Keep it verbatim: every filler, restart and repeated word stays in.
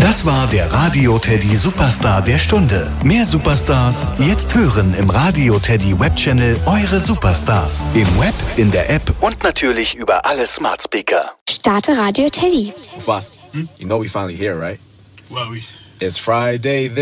Das war der Radio Teddy Superstar der Stunde. Mehr Superstars jetzt hören im Radio Teddy Webchannel Eure Superstars. Im Web, in der App und natürlich über alle Smart Speaker. Starte Radio Teddy. Boss, hmm? You know we finally here, right? Well, we... It's Friday.